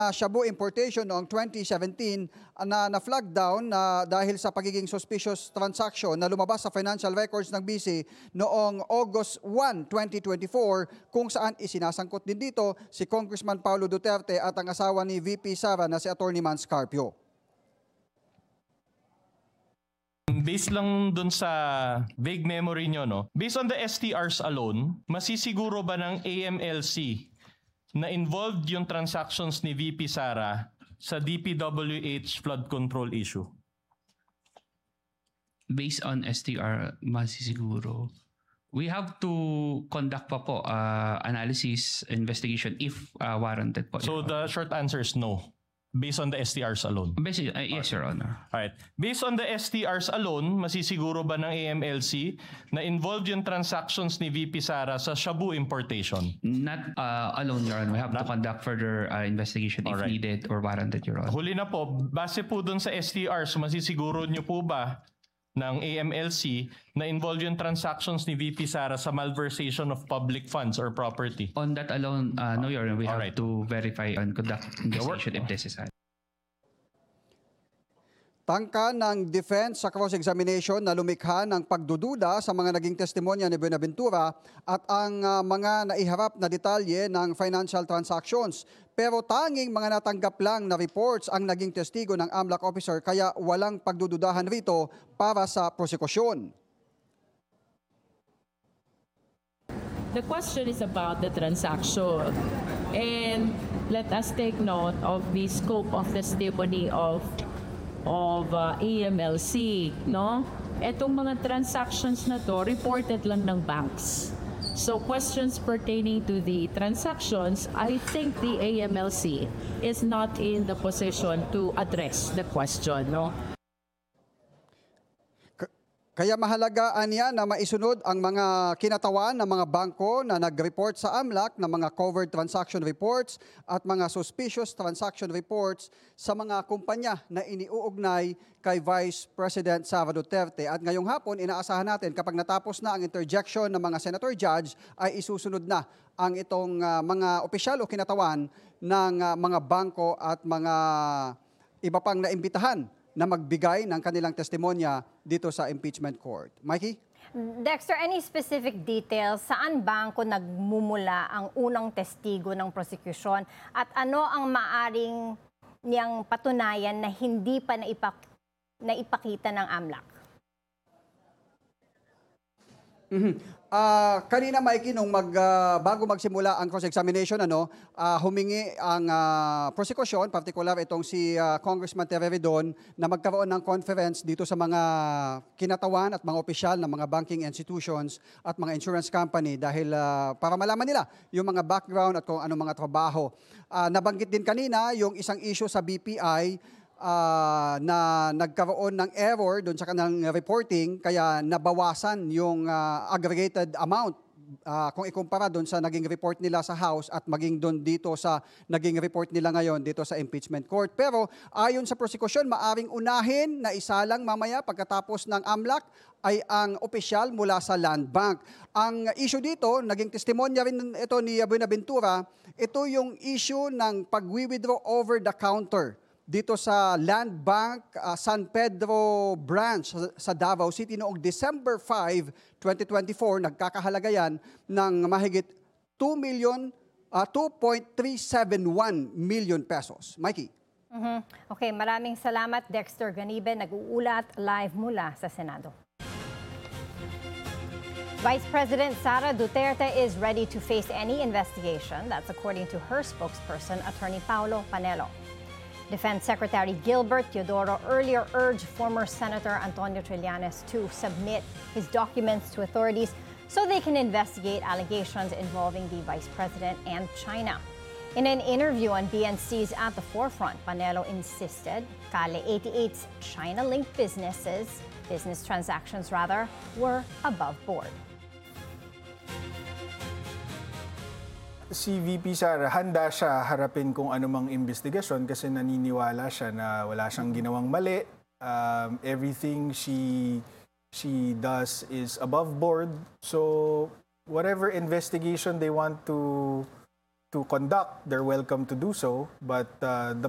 Shabu importation noong 2017 na-flag down dahil sa pagiging suspicious transaction na lumabas sa financial records ng BC noong August 1, 2024 kung saan isinasangkot din dito si Congressman Paulo Duterte at ang asawa ni VP Sara na si Attorney Mans Carpio. Based lang dun sa vague memory nyo, no? Based on the STRs alone, masisiguro ba ng AMLC na involved yung transactions ni VP Sara sa DPWH flood control issue? Based on STR, masisiguro. We have to conduct pa po analysis, investigation if warranted po. So the short answer is no. Based on the STRs alone? Yes, Your Honor. Alright. Based on the STRs alone, masisiguro ba ng AMLC na involved yung transactions ni VP Sara sa Shabu importation? Not alone, Your Honor. We have to conduct further investigation if needed or warranted, Your Honor. Huli na po, base po dun sa STRs, masisiguro nyo po ba ng AMLC na involved yung transactions ni VP Sara sa malversation of public funds or property? On that alone, no, Your Honor. We have to verify and conduct investigation if necessary. Tangka ng defense sa cross-examination na lumikha ng pagdududa sa mga naging testimonya ni Buenaventura at ang mga naiharap na detalye ng financial transactions. Pero tanging mga natanggap lang na reports ang naging testigo ng AMLAC officer kaya walang pagdududahan rito para sa prosekusyon. The question is about the transaction. And let us take note of the scope of testimony of AMLC, no? Etong mga transactions na to, reported lang ng banks. So questions pertaining to the transactions, I think the AMLC is not in the position to address the question, no? Kaya mahalaga niya na maisunod ang mga kinatawan ng mga bangko na nag-report sa AMLAC ng mga covered transaction reports at mga suspicious transaction reports sa mga kumpanya na iniuugnay kay Vice President Sara Duterte. At ngayong hapon, inaasahan natin kapag natapos na ang interjection ng mga senator judge ay isusunod na ang itong mga opisyal o kinatawan ng mga bangko at mga iba pang naimbitahan na magbigay ng kanilang testimonya dito sa impeachment court. Mikey? Dexter, any specific details? Saan bangko nagmumula ang unang testigo ng prosecution? At ano ang maaring niyang patunayan na hindi pa naipakita ng AMLAC? Kanina, Mikey, nung bago magsimula ang cross-examination, humingi ang prosecution, particular itong si Congressman Terry Redon, na magkaroon ng conference dito sa mga kinatawan at mga opisyal ng mga banking institutions at mga insurance company dahil para malaman nila yung mga background at kung anong mga trabaho. Nabanggit din kanina yung isang issue sa BPI na nagkaroon ng error doon sa kanilang reporting kaya nabawasan yung aggregated amount kung ikumpara doon sa naging report nila sa House at maging doon dito sa naging report nila ngayon dito sa impeachment court. Pero ayon sa prosecution, maaring unahin na isa lang mamaya pagkatapos ng AMLAC ay ang opisyal mula sa Land Bank. Ang issue dito, naging testimonya rin ito ni Buenaventura, ito yung issue ng pag-withdraw over the counter dito sa Land Bank San Pedro branch sa Davao City noong December 5, 2024, nagkakahalaga yan ng mahigit 2.371 million pesos. Mikey? Okay, maraming salamat Dexter Ganibe, nag-uulat live mula sa Senado. Vice President Sara Duterte is ready to face any investigation. That's according to her spokesperson, Attorney Paulo Panelo. Defense Secretary Gilbert Teodoro earlier urged former Senator Antonio Trillanes to submit his documents to authorities so they can investigate allegations involving the Vice President and China. In an interview on BNC's At the Forefront, Panelo insisted Kale 88's China-linked business transactions were above board. Si VP Sara, handa siya harapin kung anumang investigasyon kasi naniniwala siya na wala siyang ginawang mali. Everything she does is above board. So whatever investigation they want to to conduct, they're welcome to do so. But the